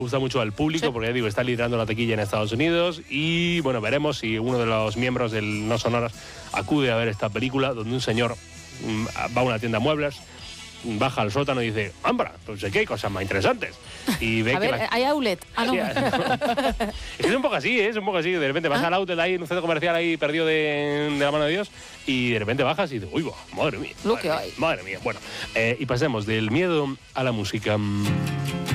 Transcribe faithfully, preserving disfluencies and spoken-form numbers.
gusta mucho al público, sí, porque ya digo, está liderando la taquilla en Estados Unidos y bueno, veremos si uno de los miembros del No Sonoras acude a ver esta película, donde un señor mm, va a una tienda de muebles, baja al sótano y dice, ¡Ambra! Pues sé que hay cosas más interesantes. Y ve a que ver, la... hay outlet. Ah, no. Sí, es, es un poco así, ¿eh? Es un poco así. De repente vas ¿Ah? al outlet ahí, en un centro comercial ahí perdido de, de la mano de Dios, y de repente bajas y dices, uy, madre mía. Lo Madre que mía, hay. madre mía. Bueno, eh, y pasemos del miedo a la música.